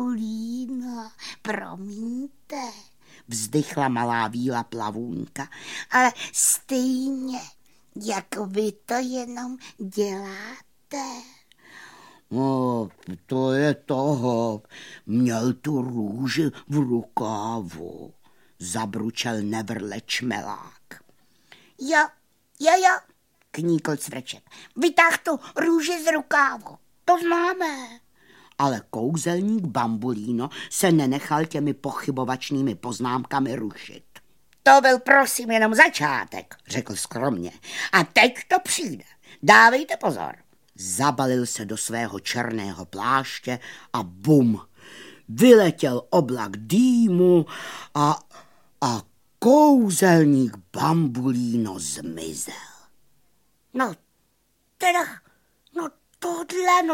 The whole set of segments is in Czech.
Bambulíno, promiňte, vzdychla malá Víla Plavůnka, ale stejně, jako vy to jenom děláte. No, to je toho, měl tu růži v rukávu, zabručel nevrle Čmelák. Jo, kníkl Cvrček, vytáh tu růži z rukávu, to známe. Ale kouzelník Bambulíno se nenechal těmi pochybovačnými poznámkami rušit. To byl prosím jenom začátek, řekl skromně. A teď to přijde. Dávejte pozor. Zabalil se do svého černého pláště a bum, vyletěl oblak dýmu a kouzelník Bambulíno zmizel. No, teda, no tohle,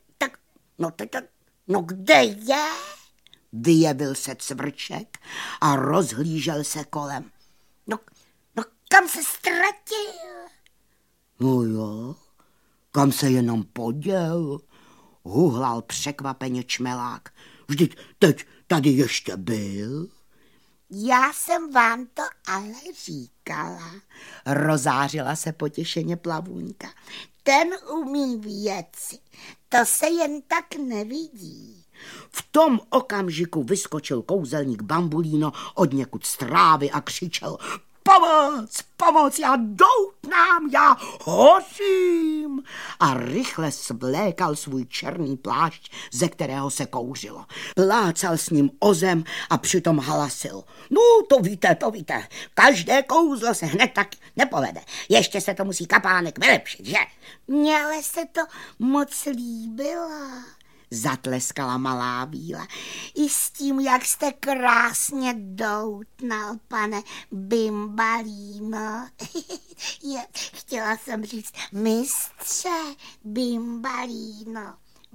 no kde je? Vyjevil se Cvrček a rozhlížel se kolem. No kam se ztratil? No jo, kam se jenom poděl, huhlal překvapeně Čmelák. Vždyť teď tady ještě byl. Já jsem vám to ale říkala, rozářila se potěšeně Plavůnka. Ten umí věci, to se jen tak nevidí. V tom okamžiku vyskočil kouzelník Bambulíno odněkud z trávy a křičel: Pomoc, já doutnám, já hořím! A rychle svlékal svůj černý plášť, ze kterého se kouřilo. Plácal s ním o zem a přitom halasil: No, to víte, každé kouzlo se hned tak nepovede. Ještě se to musí kapánek vylepšit, že? Mně ale se to moc líbilo, zatleskala malá Víla. I s tím, jak jste krásně doutnal, pane Bimbalíno. Chtěla jsem říct mistře Bimbalíno.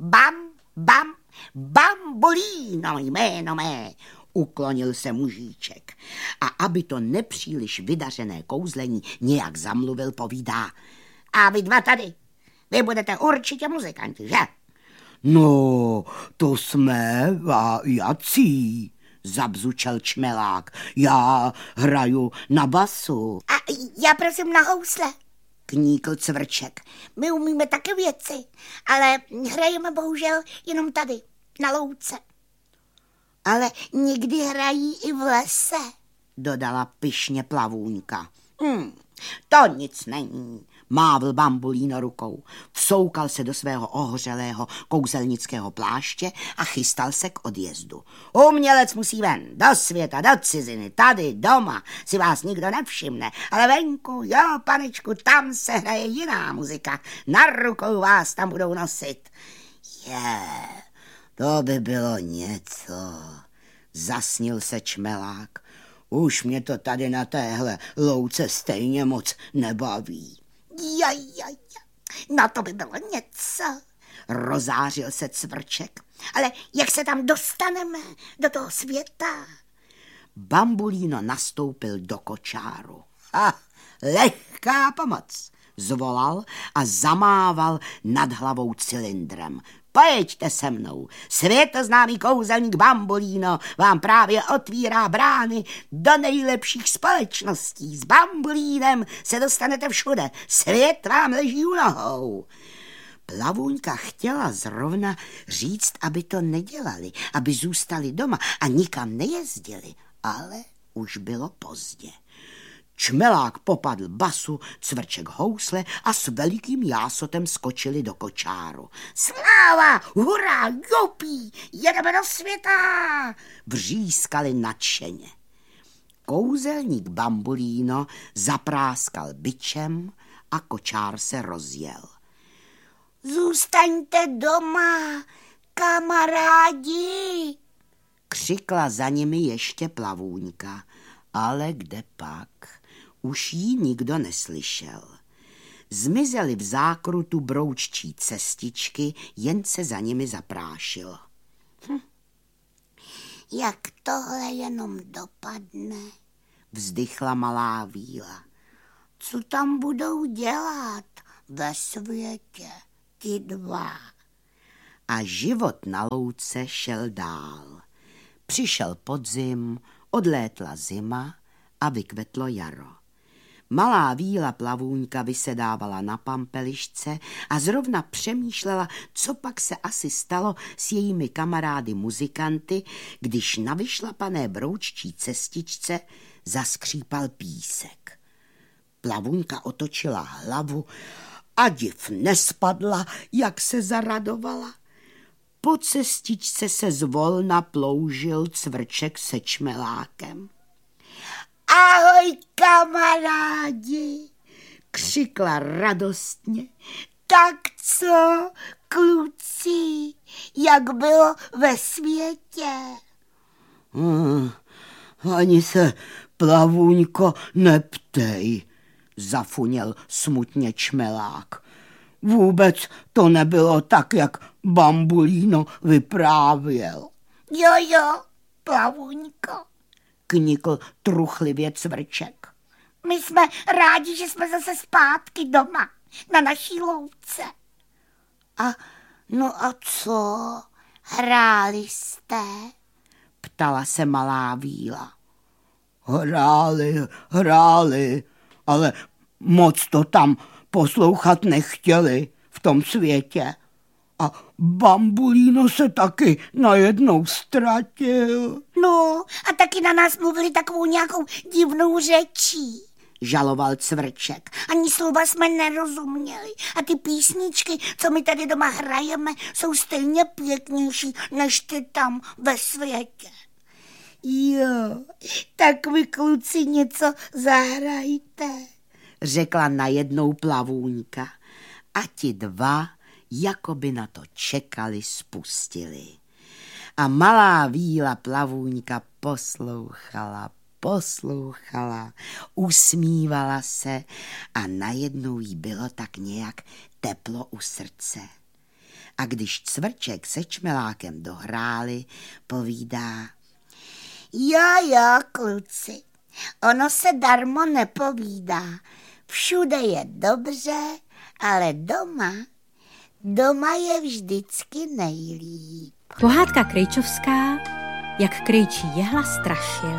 Bambulíno, jméno mé, uklonil se mužíček. A aby to nepříliš vydařené kouzlení nějak zamluvil, povídá: A vy dva tady, vy budete určitě muzikanti, že? No, to jsme jací, zabzučel Čmelák. Já hraju na basu. A já prosím na housle, kníkl Cvrček. My umíme také věci, ale hrajeme bohužel jenom tady, na louce. Ale někdy hrají i v lese, dodala pyšně Plavůnka. To nic není, mávl Bambulíno rukou. Vsoukal se do svého ohořelého kouzelnického pláště a chystal se k odjezdu. Umělec musí ven, do světa, do ciziny, tady, doma, si vás nikdo nevšimne, ale venku, jo, panečku, tam se hraje jiná muzika, na rukou vás tam budou nosit. To by bylo něco, zasnil se Čmelák. Už mě to tady na téhle louce stejně moc nebaví. No to by bylo něco, rozářil se Cvrček. Ale jak se tam dostaneme do toho světa? Bambulíno nastoupil do kočáru. Lehká pomoc, zvolal a zamával nad hlavou cylindrem. Pojďte se mnou, světoznámý kouzelník Bambulíno vám právě otvírá brány do nejlepších společností. S Bambulínem se dostanete všude, svět vám leží u nohou. Plavůnka chtěla zrovna říct, aby to nedělali, aby zůstali doma a nikam nejezdili, ale už bylo pozdě. Čmelák popadl basu, Cvrček housle a s velikým jásotem skočili do kočáru. Sláva, hurá, jupí, jedeme do světa, vřískali nadšeně. Kouzelník Bambulíno zapráskal bičem a kočár se rozjel. Zůstaňte doma, kamarádi, křikla za nimi ještě Plavůnka, ale kde pak? Už jí nikdo neslyšel. Zmizely v zákrutu brouččí cestičky, jen se za nimi zaprášilo. Jak tohle jenom dopadne, vzdychla malá Víla. Co tam budou dělat ve světě ty dva? a život na louce šel dál. Přišel podzim, odlétla zima a vykvetlo jaro. Malá Víla Plavůňka vysedávala na pampelišce a zrovna přemýšlela, co pak se asi stalo s jejími kamarády muzikanty, když na vyšlapané brouččí cestičce zaskřípal písek. Plavůňka otočila hlavu a div nespadla, jak se zaradovala. Po cestičce se zvolna ploužil Cvrček se Čmelákem. Ahoj, kamarádi, křikla radostně. Tak co, kluci, jak bylo ve světě? Ani se, Plavůňko, neptej, zafuněl smutně Čmelák. Vůbec to nebylo tak, jak Bambulíno vyprávěl. Jo, Plavůňko, knikl truchlivě Cvrček. my jsme rádi, že jsme zase zpátky doma, na naší louce. A co, hráli jste? Ptala se malá Víla. Hráli, ale moc to tam poslouchat nechtěli v tom světě. A Bambulíno se taky najednou ztratil. No, a taky na nás mluvili takovou nějakou divnou řečí, žaloval Cvrček. Ani slova jsme nerozuměli. A ty písničky, co my tady doma hrajeme, jsou stejně pěknější, než ty tam ve světě. Jo, tak vy kluci něco zahrajte, řekla najednou Plavůňka. A ti dva jakoby na to čekali, spustili. A malá Víla Plavůňka poslouchala, usmívala se a najednou jí bylo tak nějak teplo u srdce. A když Cvrček se Čmelákem dohráli, povídá: Jo, kluci, ono se darmo nepovídá. Všude je dobře, ale doma je vždycky nejlíp. Pohádka krejčovská, jak krejčí jehla strašil.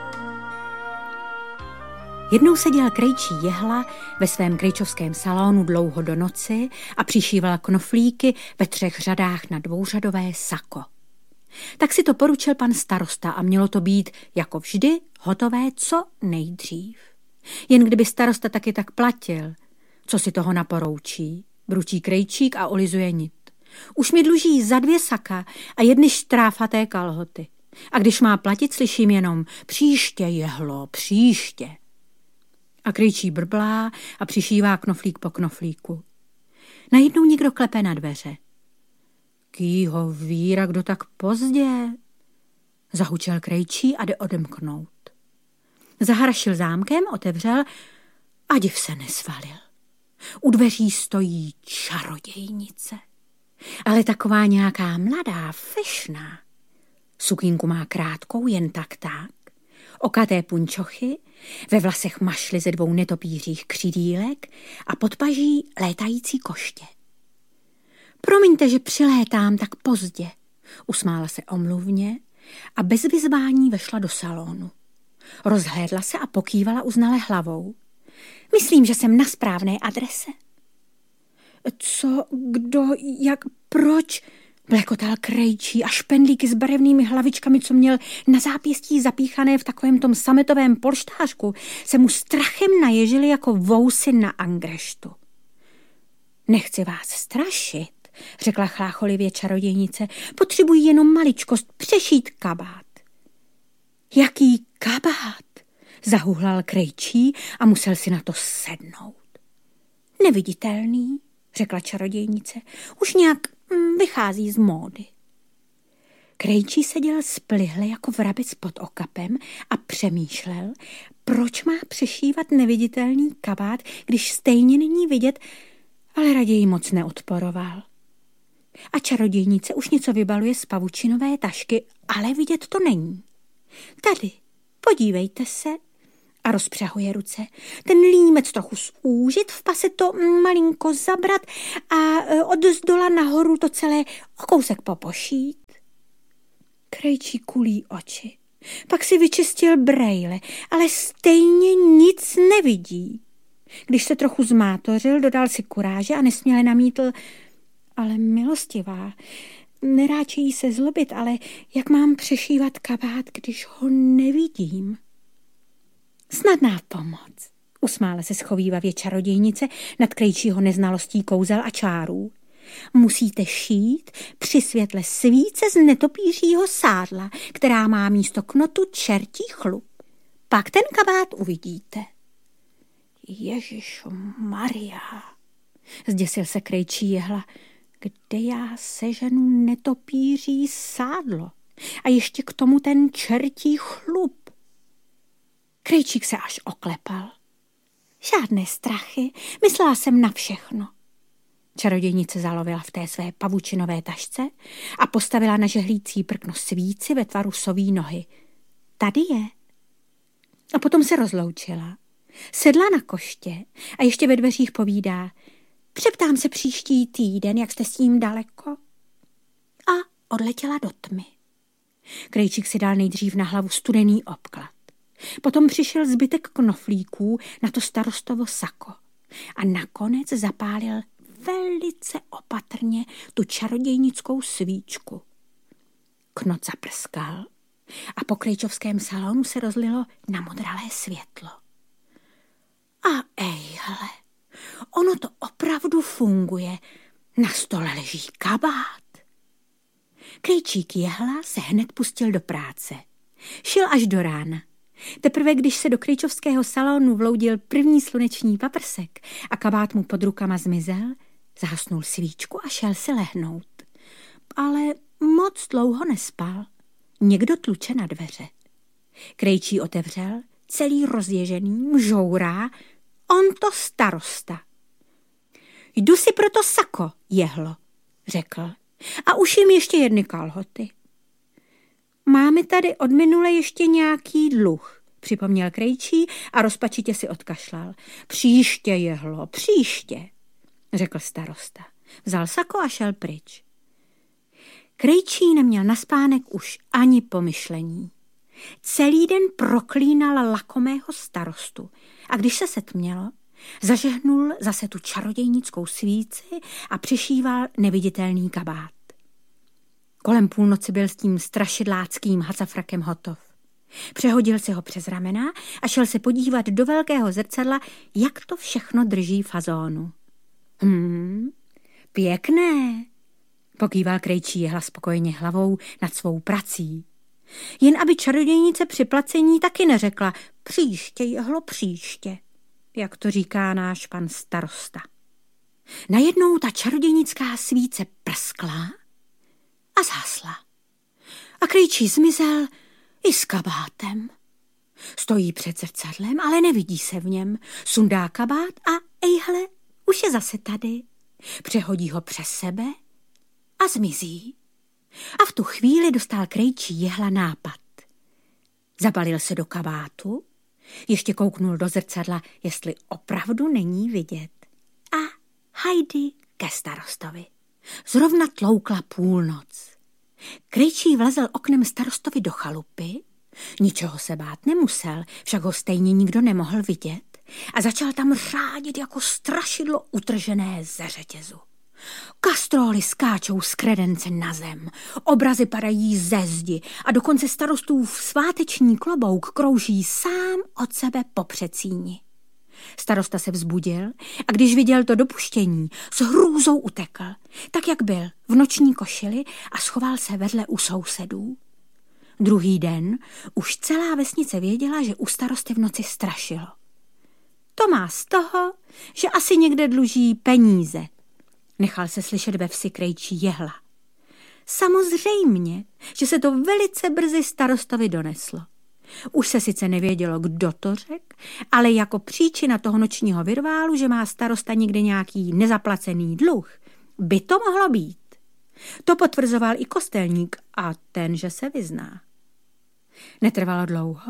Jednou seděl krejčí jehla ve svém krejčovském salonu dlouho do noci a přišívala knoflíky ve 3 řadách na 2řadové sako. Tak si to poručil pan starosta a mělo to být, jako vždy, hotové co nejdřív. Jen kdyby starosta taky tak platil, co si toho naporoučí, bručí krejčík a olizuje nit. Už mi dluží za 2 saka a 1 štráfaté kalhoty. A když má platit, slyším jenom: příště, jehlo, příště. A krejčí brblá a přišívá knoflík po knoflíku. Najednou někdo klepe na dveře. Kýho víra, kdo tak pozdě? Zahučel krejčí a jde odemknout. Zahrašil zámkem, otevřel a div se nesvalil. U dveří stojí čarodějnice, ale taková nějaká mladá, fešná. Sukínku má krátkou, jen tak, okaté punčochy, ve vlasech mašly ze 2 netopířích křidílek a pod paží létající koště. Promiňte, že přilétám tak pozdě, usmála se omluvně a bez vyzvání vešla do salonu. Rozhlédla se a pokývala uznale hlavou. Myslím, že jsem na správné adrese. Co, kdo, jak, proč? Blekotal krejčí a špendlíky s barevnými hlavičkami, co měl na zápěstí zapíchané v takovém tom sametovém polštářku, se mu strachem naježili jako vousy na angreštu. Nechci vás strašit, řekla chlácholivě čarodějnice, potřebuji jenom maličkost, přešít kabát. Jaký kabát? Zahuhlal krejčí a musel si na to sednout. Neviditelný, řekla čarodějnice, už nějak vychází z módy. Krejčí seděl splihle jako vrabec pod okapem a přemýšlel, proč má přešívat neviditelný kabát, když stejně není vidět, ale raději moc neodporoval. A čarodějnice už něco vybaluje z pavučinové tašky, ale vidět to není. Tady, podívejte se, a rozpřahuje ruce. Ten límec trochu zúžit, v pase to malinko zabrat a od zdola nahoru to celé o kousek popošít. Krejčí kulí oči. Pak si vyčistil brejle, ale stejně nic nevidí. Když se trochu zmátořil, dodal si kuráže a nesměle namítl: ale milostivá, neráčejí se zlobit, ale jak mám přešívat kabát, když ho nevidím? Snadná pomoc, usmála se schovívavě čarodějnice nad Krejčího neznalostí kouzel a čárů. Musíte šít při světle svíce z netopířího sádla, která má místo knotu čertí chlup. Pak ten kabát uvidíte. Ježiš Maria, zděsil se Krejčí jehla. Kde já seženu netopíří sádlo? A ještě k tomu ten čertí chlup. Krejčík se až oklepal. Žádné strachy, myslela jsem na všechno. Čarodějnice zalovila v té své pavučinové tašce a postavila na žehlící prkno svíci ve tvaru soví nohy. Tady je. A potom se rozloučila. Sedla na koště a ještě ve dveřích povídá: přeptám se příští týden, jak jste s ním daleko. A odletěla do tmy. Krejčík si dal nejdřív na hlavu studený obklad. Potom přišel zbytek knoflíků na to starostovo sako a nakonec zapálil velice opatrně tu čarodějnickou svíčku. Knot zaprskal a po krejčovském salonu se rozlilo namodralé světlo. A ejhle, ono to opravdu funguje. Na stole leží kabát. Krejčík jehla se hned pustil do práce. Šil až do rána. Teprve když se do krejčovského salonu vloudil první sluneční paprsek a kabát mu pod rukama zmizel, zhasnul svíčku a šel si lehnout. Ale moc dlouho nespal. Někdo tluče na dveře. Krejčí otevřel, celý rozježený, mžourá, on to starosta. Jdu si pro to sako, jehlo, řekl, a uším ještě jedny kalhoty. Máme tady od minule ještě nějaký dluh, připomněl Krejčí a rozpačitě si odkašlal. Příště, jehlo, příště, řekl starosta. Vzal sako a šel pryč. Krejčí neměl na spánek už ani pomyšlení. Celý den proklínal lakomého starostu a když se setmělo, zažehnul zase tu čarodějnickou svíci a přišíval neviditelný kabát. Kolem půlnoci byl s tím strašidláckým hacafrakem hotov. Přehodil si ho přes ramena a šel se podívat do velkého zrcadla, jak to všechno drží fazónu. Pěkné, pokýval Krejčí jehla spokojeně hlavou nad svou prací. Jen aby čarodějnice při placení taky neřekla příště, jehlo, příště, jak to říká náš pan starosta. Najednou ta čarodějnická svíce prskla a zhasla. A Krejčí zmizel i s kabátem. Stojí před zrcadlem, ale nevidí se v něm. Sundá kabát a ejhle, už je zase tady. Přehodí ho přes sebe a zmizí. A v tu chvíli dostal Krejčí jehla nápad. Zabalil se do kabátu, ještě kouknul do zrcadla, jestli opravdu není vidět. A hajdy ke starostovi. Zrovna tloukla půlnoc. Krejčí vlezl oknem starostovi do chalupy, ničeho se bát nemusel, však ho stejně nikdo nemohl vidět a začal tam řádit jako strašidlo utržené ze řetězu. Kastróly skáčou z kredence na zem, obrazy padají ze zdi a dokonce starostův sváteční klobouk krouží sám od sebe po přecíni. Starosta se vzbudil a když viděl to dopuštění, s hrůzou utekl, tak jak byl, v noční košili a schoval se vedle u sousedů. Druhý den už celá vesnice věděla, že u starosty v noci strašilo. To má z toho, že asi někde dluží peníze, nechal se slyšet ve vsi Krejčí jehla. Samozřejmě, že se to velice brzy starostovi doneslo. Už se sice nevědělo, kdo to řekl, ale jako příčina toho nočního virválu, že má starosta někde nějaký nezaplacený dluh, by to mohlo být. To potvrzoval i kostelník a ten, že se vyzná. Netrvalo dlouho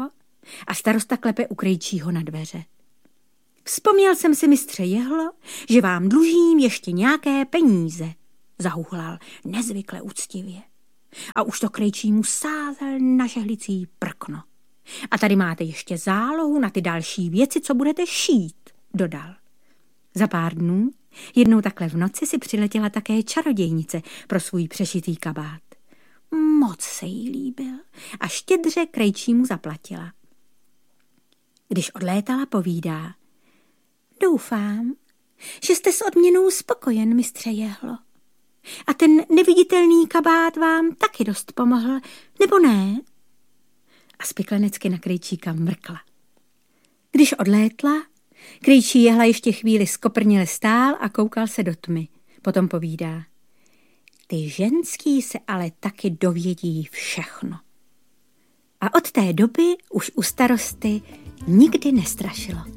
a starosta klepe u krejčího na dveře. Vzpomněl jsem si, mistře Jehlo, že vám dlužím ještě nějaké peníze, zahuhlal nezvykle úctivě. A už to krejčímu sázel na žehlicí prkno. A tady máte ještě zálohu na ty další věci, co budete šít, dodal. Za pár dnů, jednou takhle v noci, si přiletěla také čarodějnice pro svůj přešitý kabát. Moc se jí líbil a štědře krejčímu zaplatila. Když odlétala, povídá: doufám, že jste s odměnou spokojen, mistře Jehlo. A ten neviditelný kabát vám taky dost pomohl, nebo ne? A spiklenecky na krejčíka mrkla. Když odlétla, krejčí Jehla ještě chvíli skoprněle stál a koukal se do tmy. Potom povídá: ty ženský se ale taky dovědí všechno. A od té doby už u starosty nikdy nestrašilo.